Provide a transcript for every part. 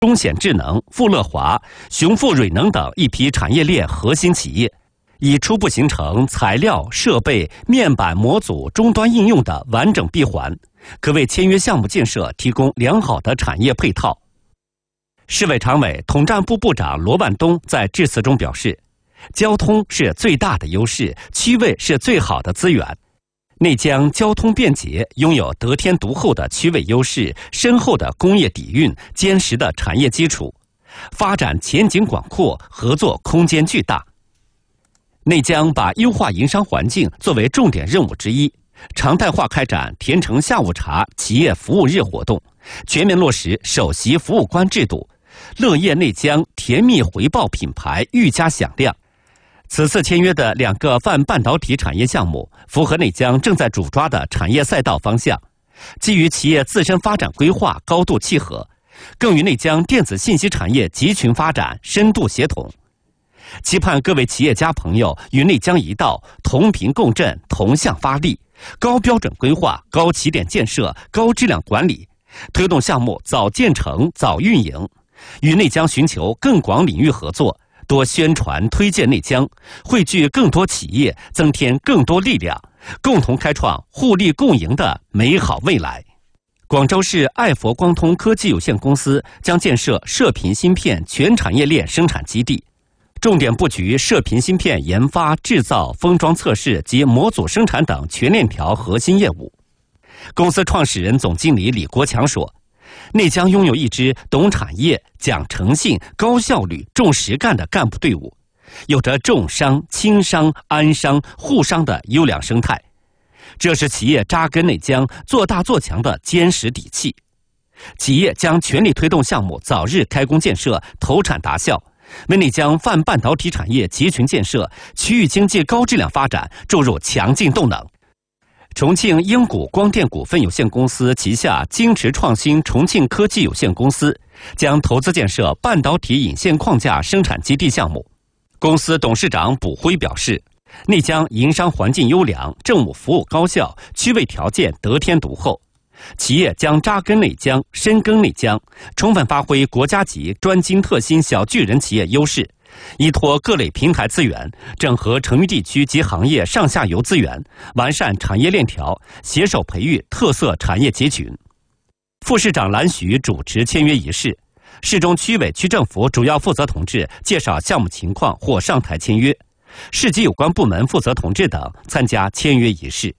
中显智能、富乐华、雄富蕊能等一批产业链核心企业，已初步形成材料、设备、面板、模组、终端应用的完整闭环，可为签约项目建设提供良好的产业配套。市委常委、统战部部长罗万东在致辞中表示，交通是最大的优势，区位是最好的资源。内江交通便捷，拥有得天独厚的区位优势、深厚的工业底蕴、坚实的产业基础，发展前景广阔，合作空间巨大。内江把优化营商环境作为重点任务之一，常态化开展甜橙下午茶企业服务日活动，全面落实首席服务官制度，乐业内江甜蜜回报品牌愈加响亮。此次签约的2个泛半导体产业项目，符合内江正在主抓的产业赛道方向，基于企业自身发展规划高度契合，更与内江电子信息产业集群发展深度协同。期盼各位企业家朋友与内江一道，同频共振，同向发力，高标准规划、高起点建设、高质量管理，推动项目早建成、早运营，与内江寻求更广领域合作，多宣传推荐内江，汇聚更多企业，增添更多力量，共同开创互利共赢的美好未来。广州市爱佛光通科技有限公司将建设射频芯片全产业链生产基地，重点布局射频芯片研发、制造、封装测试及模组生产等全链条核心业务。公司创始人总经理李国强说，内江拥有一支懂产业、讲诚信、高效率、重实干的干部队伍，有着重商、轻商、安商、沪商的优良生态，这是企业扎根内江、做大做强的坚实底气。企业将全力推动项目早日开工建设、投产达效，为内江泛半导体产业集群建设、区域经济高质量发展注入强劲动能。重庆英谷光电股份有限公司旗下京驰创新重庆科技有限公司将投资建设半导体引线框架生产基地项目。公司董事长卜辉表示，内江营商环境优良，政务服务高效，区位条件得天独厚，企业将扎根内江、深耕内江，充分发挥国家级专精特新小巨人企业优势，依托各类平台资源，整合成渝地区及行业上下游资源，完善产业链条，携手培育特色产业集群。副市长蓝徐主持签约仪式，市中区委区政府主要负责同志介绍项目情况或上台签约，市级有关部门负责同志等参加签约仪式。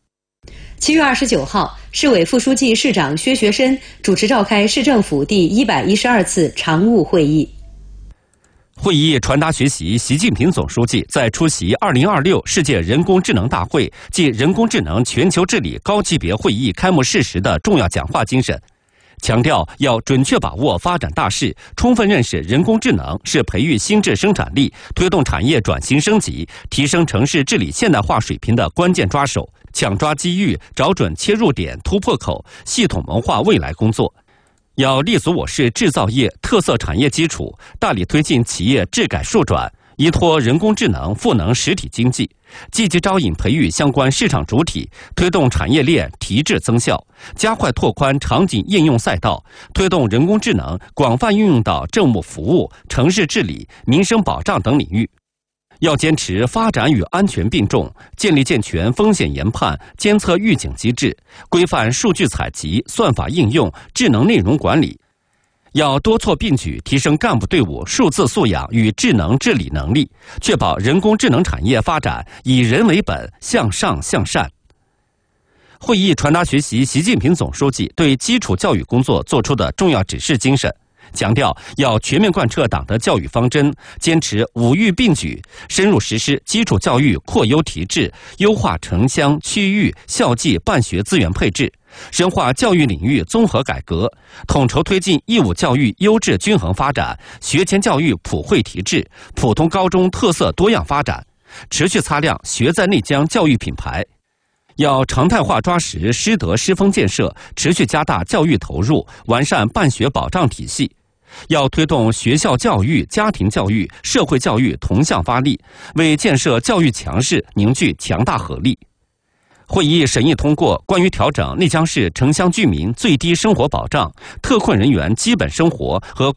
7月29号，市委副书记、市长薛学申主持召开市政府第112次常务会议。 会议传达学习习近平总书记在出席2026世界人工智能大会暨人工智能全球治理高级别会议开幕式时的重要讲话精神，强调要准确把握发展大势，充分认识人工智能是培育新质生产力、推动产业转型升级、提升城市治理现代化水平的关键抓手，抢抓机遇，找准切入点、突破口，系统谋划未来工作。要立足我市制造业特色产业基础，大力推进企业治改数转，依托人工智能赋能实体经济，积极招引培育相关市场主体，推动产业链提质增效，加快拓宽场景应用赛道，推动人工智能广泛运用到政务服务、城市治理、民生保障等领域。要坚持发展与安全并重，建立健全风险研判、监测预警机制，规范数据采集、算法应用、智能内容管理。要多措并举，提升干部队伍数字素养与智能治理能力，确保人工智能产业发展以人为本，向上向善。会议传达学习习近平总书记对基础教育工作作出的重要指示精神，强调要全面贯彻党的教育方针，坚持五育并举，深入实施基础教育扩优提质，优化城乡区域校际办学资源配置，深化教育领域综合改革，统筹推进义务教育优质均衡发展，学前教育普惠提质，普通高中特色多样发展，持续擦亮学在内江教育品牌。要常态化抓实师德师风建设，持续加大教育投入，完善办学保障体系。要推动学校教育、家庭教育、社会教育同向发力，为建设教育强势凝聚强大合力。会议审议通过关于调整内江市城乡居民最低生活保障、特困人员基本生活和